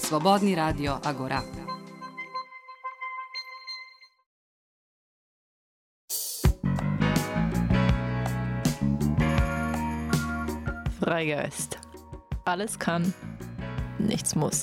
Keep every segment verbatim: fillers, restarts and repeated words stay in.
Slobodni radio Agora. Freigeist. Alles kann, nichts muss.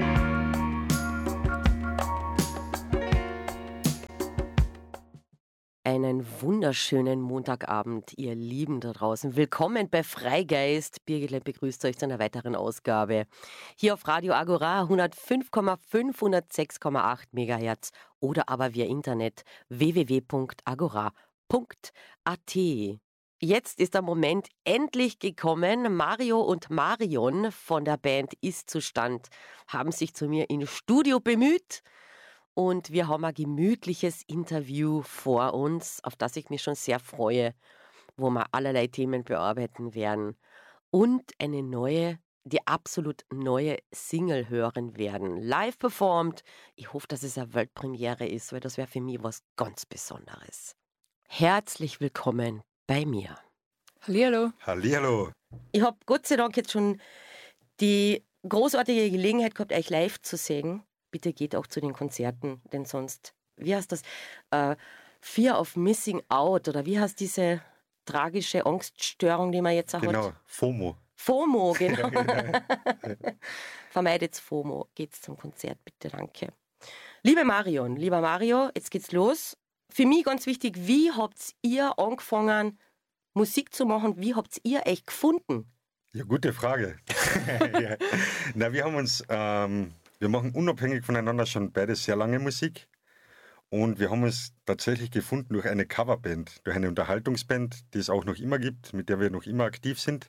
Einen wunderschönen Montagabend, ihr Lieben da draußen. Willkommen bei Freigeist. Birgit begrüßt euch zu einer weiteren Ausgabe. Hier auf Radio Agora hundertfünf Komma fünf, hundertsechs Komma acht Megahertz oder aber via Internet w w w punkt agora punkt a t. Jetzt ist der Moment endlich gekommen. Mario und Marion von der Band Ist-Zustand haben sich zu mir ins Studio bemüht. Und wir haben ein gemütliches Interview vor uns, auf das ich mich schon sehr freue, wo wir allerlei Themen bearbeiten werden. Und eine neue, die absolut neue Single hören werden. Live performt. Ich hoffe, dass es eine Weltpremiere ist, weil das wäre für mich was ganz Besonderes. Herzlich willkommen bei mir. Hallihallo. Hallihallo. Ich habe Gott sei Dank jetzt schon die großartige Gelegenheit gehabt, euch live zu sehen. Bitte geht auch zu den Konzerten, denn sonst, wie heißt das, äh, Fear of Missing Out oder wie heißt diese tragische Angststörung, die man jetzt auch genau, hat? Genau, FOMO. FOMO, genau. Ja, genau. Vermeidet FOMO. Geht's zum Konzert, bitte, danke. Liebe Marion, lieber Mario, jetzt geht's los. Für mich ganz wichtig, wie habt ihr angefangen, Musik zu machen? Wie habt ihr euch gefunden? Ja, gute Frage. ja. Na, wir haben uns... Ähm, Wir machen unabhängig voneinander schon beide sehr lange Musik und wir haben uns tatsächlich gefunden durch eine Coverband, durch eine Unterhaltungsband, die es auch noch immer gibt, mit der wir noch immer aktiv sind.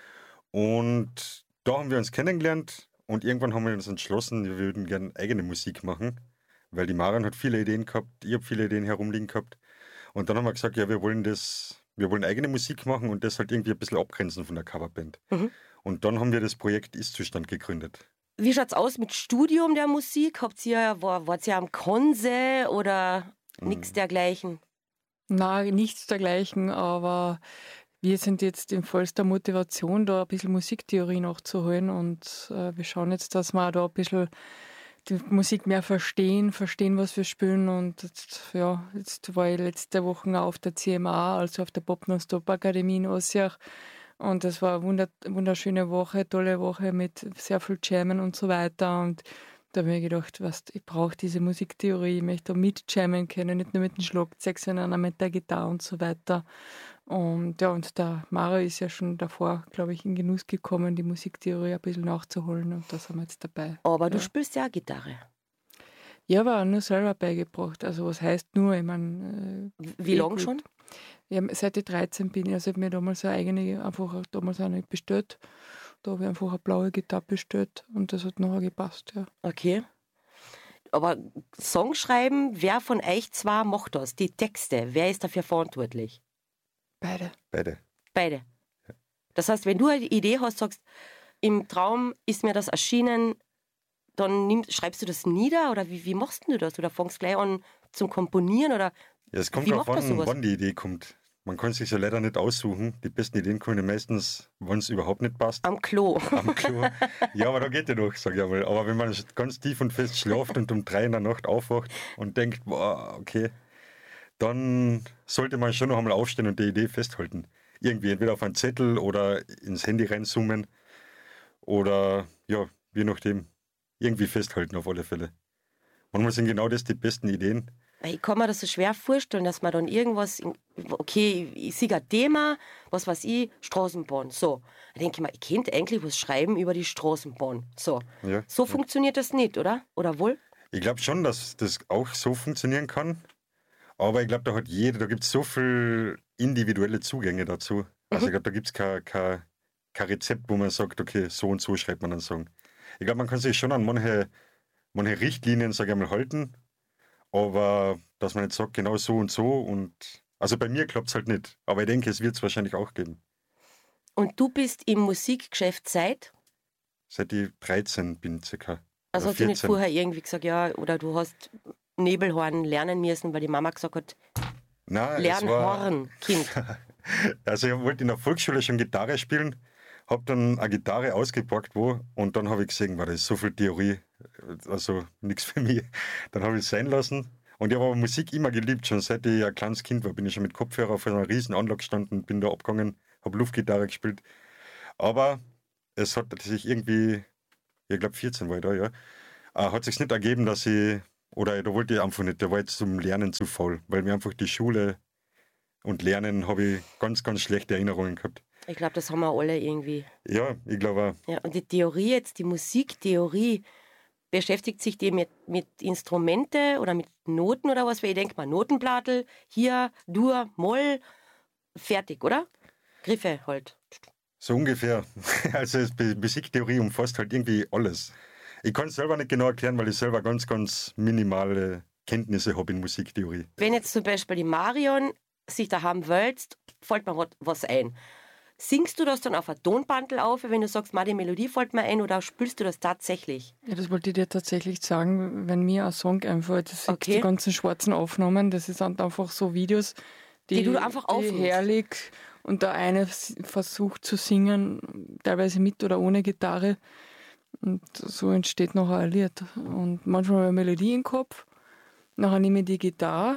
Und da haben wir uns kennengelernt und irgendwann haben wir uns entschlossen, wir würden gerne eigene Musik machen, weil die Marion hat viele Ideen gehabt, ich habe viele Ideen herumliegen gehabt. Und dann haben wir gesagt, ja, wir wollen das, wir wollen eigene Musik machen und das halt irgendwie ein bisschen abgrenzen von der Coverband. Mhm. Und dann haben wir das Projekt Ist-Zustand gegründet. Wie schaut's aus mit Studium der Musik? Habt ihr, war, wart ihr am Konse oder mhm. nichts dergleichen? Nein, nichts dergleichen, aber wir sind jetzt in vollster Motivation, da ein bisschen Musiktheorie nachzuholen und äh, wir schauen jetzt, dass wir da ein bisschen die Musik mehr verstehen, verstehen, was wir spielen und jetzt, ja, jetzt war ich letzte Woche auch auf der C M A, also auf der Pop Non-Stop Akademie in Ossiach. Und das war eine wunderschöne Woche, tolle Woche mit sehr viel Jammen und so weiter. Und da habe ich mir gedacht, was, ich brauche diese Musiktheorie, ich möchte da mit jammen können, nicht nur mit dem Schlagzeug, sondern auch mit der Gitarre und so weiter. Und ja, und der Mario ist ja schon davor, glaube ich, in Genuss gekommen, die Musiktheorie ein bisschen nachzuholen und da sind wir jetzt dabei. Aber ja. Du spielst ja auch Gitarre. Ja, aber nur selber beigebracht. Also was heißt nur, ich meine... Äh, Wie lange schon? Ja, seit ich dreizehn bin, also ich habe mir damals eine eigene, einfach damals eine bestellt. Da habe ich einfach eine blaue Gitarre bestellt und das hat nachher gepasst, ja. Okay. Aber Songschreiben, wer von euch zwei macht das? Die Texte, wer ist dafür verantwortlich? Beide. Beide. Beide. Ja. Das heißt, wenn du eine Idee hast, sagst, im Traum ist mir das erschienen, dann nimm, schreibst du das nieder oder wie, wie machst du das? Oder fängst gleich an zum Komponieren oder ja, es kommt darauf an, wann die Idee kommt. Man kann sich ja leider nicht aussuchen. Die besten Ideen kommen meistens, wenn es überhaupt nicht passt. Am Klo. Am Klo. Ja, aber da geht ja noch, sag ich einmal. Aber wenn man ganz tief und fest schläft und um drei in der Nacht aufwacht und denkt, boah, okay, dann sollte man schon noch einmal aufstehen und die Idee festhalten. Irgendwie entweder auf einen Zettel oder ins Handy reinzoomen oder, ja, je nachdem, irgendwie festhalten auf alle Fälle. Manchmal sind genau das die besten Ideen. Ich kann mir das so schwer vorstellen, dass man dann irgendwas, okay, ich sehe ein Thema, was weiß ich, Straßenbahn, so. Da denke ich mir, ich könnte eigentlich was schreiben über die Straßenbahn, so. Ja, so ja. Funktioniert das nicht, oder? Oder wohl? Ich glaube schon, dass das auch so funktionieren kann, aber ich glaube, da hat jeder, da gibt es so viele individuelle Zugänge dazu. Also mhm. ich glaube, da gibt es kein, kein, kein Rezept, wo man sagt, okay, so und so schreibt man einen Song. Ich glaube, man kann sich schon an manche, manche Richtlinien, sage ich mal, halten, aber dass man nicht sagt, genau so und so. Und also bei mir klappt es halt nicht. Aber ich denke, es wird es wahrscheinlich auch geben. Und du bist im Musikgeschäft seit? Seit ich dreizehn bin, circa. Also hast du nicht vorher irgendwie gesagt, ja, oder du hast Nebelhorn lernen müssen, weil die Mama gesagt hat, Nein, Lernhorn, Kind. Also ich wollte in der Volksschule schon Gitarre spielen, habe dann eine Gitarre ausgepackt wo und dann habe ich gesehen, war das ist so viel Theorie, Also nichts für mich. Dann habe ich es sein lassen. Und ich habe aber Musik immer geliebt. Schon seit ich ein kleines Kind war, bin ich schon mit Kopfhörer auf einer riesen Anlage gestanden, bin da abgegangen, habe Luftgitarre gespielt. Aber es hat sich irgendwie, ich glaube vierzehn war ich da, ja, äh, hat sich nicht ergeben, dass ich, oder da wollte ich einfach nicht, da war jetzt zum Lernen zu faul, weil mir einfach die Schule und Lernen habe ich ganz, ganz schlechte Erinnerungen gehabt. Ich glaube, das haben wir alle irgendwie. Ja, ich glaube auch. Ja, und die Theorie jetzt, die Musiktheorie, beschäftigt sich die mit, mit Instrumente oder mit Noten oder was? Weil ich denke mal, Notenblattel, hier, Dur, Moll, fertig, oder? Griffe halt. So ungefähr. Also die Musiktheorie umfasst halt irgendwie alles. Ich kann es selber nicht genau erklären, weil ich selber ganz, ganz minimale Kenntnisse habe in Musiktheorie. Wenn jetzt zum Beispiel die Marion sich daheim wälzt, fällt mir was ein. Singst du das dann auf ein Tonbandel auf, wenn du sagst, die Melodie fällt mir ein, oder spielst du das tatsächlich? Ja, das wollte ich dir tatsächlich sagen, wenn mir ein Song einfällt, das sind Okay. die ganzen schwarzen Aufnahmen, das sind einfach so Videos, die, Die du einfach die aufnimmst. herrlich, und der eine s- versucht zu singen, teilweise mit oder ohne Gitarre, und so entsteht nachher ein Lied. Und manchmal habe ich eine Melodie im Kopf, nachher nehme ich die Gitarre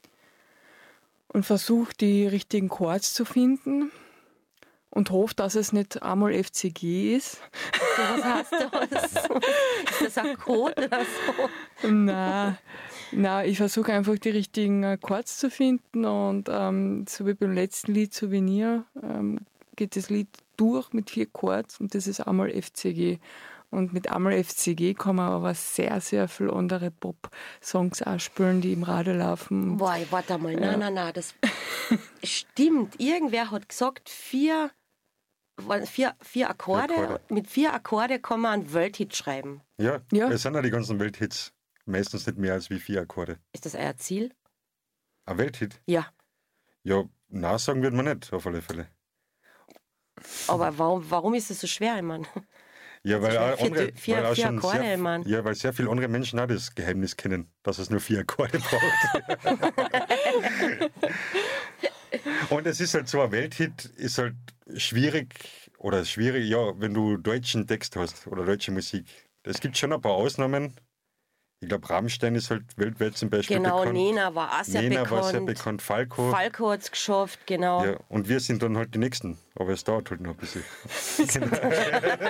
und versuche die richtigen Chords zu finden und hoffe, dass es nicht einmal F C G ist. So, was heißt das? Ist das ein Code oder so? Nein, nein, ich versuche einfach die richtigen äh, Chords zu finden, und ähm, so wie beim letzten Lied Souvenir ähm, geht das Lied durch mit vier Chords, und das ist einmal F C G. Und mit einmal F C G kann man aber sehr, sehr viele andere Pop-Songs auch spielen, die im Radio laufen. Boah, warte mal, nein, nein, nein, das stimmt. Irgendwer hat gesagt, vier, vier, vier Akkorde, Vier Akkorde. mit vier Akkorde kann man einen Welthit schreiben. Ja, Ja. es sind ja die ganzen Welthits. Meistens nicht mehr als wie vier Akkorde. Ist das euer Ziel? Ein Welthit? Ja. Ja, nein, sagen wird man nicht, auf alle Fälle. Aber warum, warum ist es so schwer, ich meine? Ja, weil schwer. auch Vier- andere, vier- weil auch vier schon Akkorde, sehr, Mann. ja, weil sehr viele andere Menschen auch das Geheimnis kennen, dass es nur vier Akkorde braucht. Und es ist halt so, ein Welthit ist halt schwierig, oder schwierig, ja, wenn du deutschen Text hast oder deutsche Musik. Es gibt schon ein paar Ausnahmen. Ich glaube, Rammstein ist halt weltweit zum Beispiel Genau, bekannt. Nena war auch sehr Nena bekannt. war sehr bekannt, Falco. Falco hat es geschafft, genau. Ja, und wir sind dann halt die Nächsten. Aber es dauert halt noch ein bisschen.